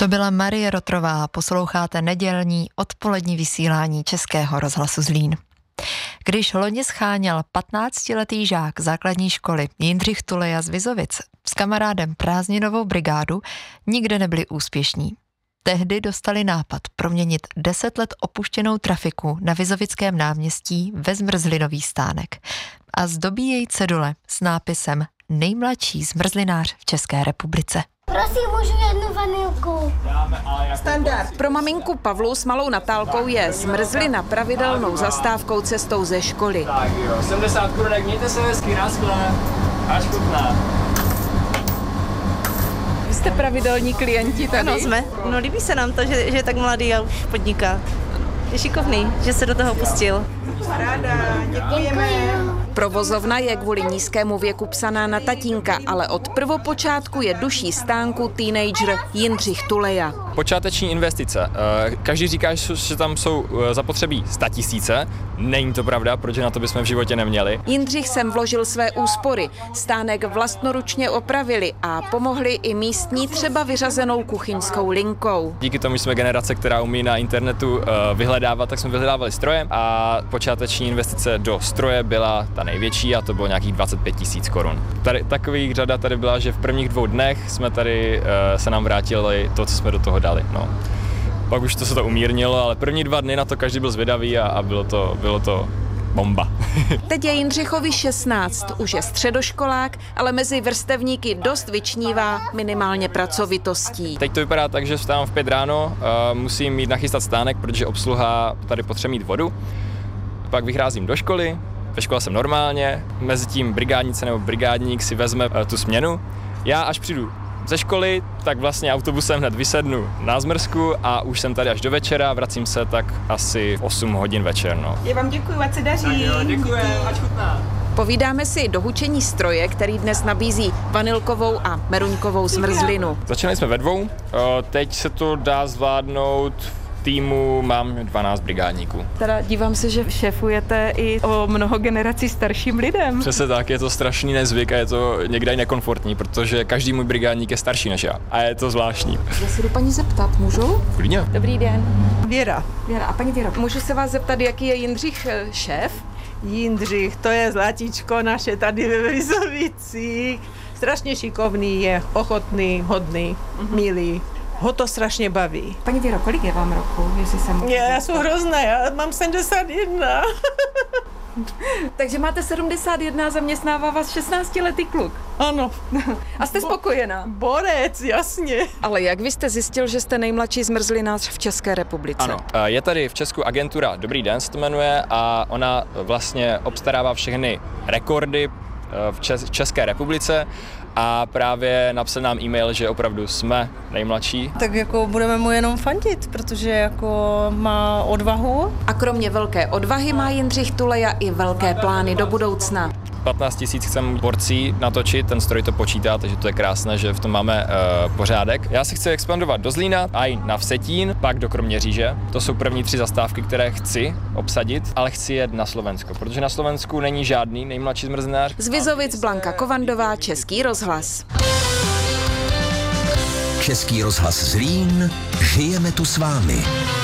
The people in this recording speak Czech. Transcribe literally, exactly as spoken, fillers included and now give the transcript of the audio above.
To byla Marie Rotrová, posloucháte nedělní odpolední vysílání Českého rozhlasu Zlín. Když loni scháněl patnáctiletý žák základní školy Jindřich Tuleja z Vizovic s kamarádem prázdninovou brigádu, nikde nebyli úspěšní. Tehdy dostali nápad proměnit deset let opuštěnou trafiku na Vizovickém náměstí ve zmrzlinový stánek a zdobí jej cedule s nápisem Nejmladší zmrzlinář v České republice. Prosím, můžu jednu vanilku. Standard. Pro maminku Pavlu s malou Natálkou je zmrzlina pravidelnou zastávkou cestou ze školy. Tak jo, sedmdesát korunek, mějte se hezky, naschle. Až chutná. Vy jste pravidelní klienti tady? Ano, jsme. No líbí se nám to, že, že je tak mladý a už podniká. Je šikovný, že se do toho pustil. Ráda, děkujeme. Provozovna je kvůli nízkému věku psaná na tatínka, ale od prvopočátku je duší stánku teenager Jindřich Tuleja. Počáteční investice. Každý říká, že tam jsou zapotřebí statisíce. Není to pravda, protože na to bychom v životě neměli. Jindřich sem vložil své úspory. Stánek vlastnoručně opravili a pomohli i místní třeba vyřazenou kuchyňskou linkou. Díky tomu jsme generace, která umí na internetu vyhledávat, tak jsme vyhledávali stroje a počáteční investice do stroje byla ta největší a to bylo nějakých dvacet pět tisíc korun. Tady takových řada tady byla, že v prvních dvou dnech jsme tady se nám vrátili to, co jsme do toho dali. No. Pak už to se to umírnilo, ale první dva dny na to každý byl zvědavý a, a bylo to, bylo to bomba. Teď je Jindřichovi šestnáct, už je středoškolák, ale mezi vrstevníky dost vyčnívá minimálně pracovitostí. Teď to vypadá tak, že vstávám v pět ráno, uh, musím jít nachystat stánek, protože obsluha tady potřebuje mít vodu. Pak vycházím do školy, ve škole jsem normálně, mezi tím brigádnice nebo brigádník si vezme uh, tu směnu. Já až přijdu ze školy, tak vlastně autobusem hned vysednu na zmrzku a už jsem tady až do večera, vracím se tak asi osm hodin večer. No. Já vám děkuji, ať se daří. Tak jo, děkuji, ať chutná. Povídáme si do hučení stroje, který dnes nabízí vanilkovou a meruňkovou zmrzlinu. Začali jsme ve dvou, teď se to dá zvládnout. Týmu mám dvanáct brigádníků. Teda dívám se, že šéfujete i o mnoho generací starším lidem. Přesně tak, je to strašný nezvyk a je to někdy i nekomfortní, protože každý můj brigádník je starší než já a je to zvláštní. Já se jdu paní zeptat, můžu? Klidně. Dobrý den. Věra. Věra, a paní Věro, můžu se vás zeptat, jaký je Jindřich šéf? Jindřich, to je zlatíčko naše tady ve Vizovicích. Strašně šikovný je, ochotný, hodný, uh-huh. milý. Ho to strašně baví. Paní Věro, kolik je vám roku, jestli jsem... Já, já jsem hrozná, já mám sedmdesát jedna. Takže máte sedmdesát jedna, zaměstnává vás šestnáctiletý kluk. Ano. A jste spokojená? Borec, jasně. Ale jak vy jste zjistil, že jste nejmladší zmrzlinář v České republice? Ano, je tady v Česku agentura Dobrý den se to jmenuje a ona vlastně obstarává všechny rekordy v České republice. A právě napsal nám e-mail, že opravdu jsme nejmladší. Tak jako budeme mu jenom fandit, protože jako má odvahu. A kromě velké odvahy má Jindřich Tuleja i velké plány do budoucna. patnáct tisíc chcem porcí natočit, ten stroj to počítá, takže to je krásné, že v tom máme uh, pořádek. Já se chci expandovat do Zlína a i na Vsetín, pak do Kroměříže. To jsou první tři zastávky, které chci obsadit, ale chci jet na Slovensko, protože na Slovensku není žádný nejmladší zmrzlinář. Z Vizovic Blanka Kovandová, Český rozhlas. Český rozhlas Zlín, žijeme tu s vámi.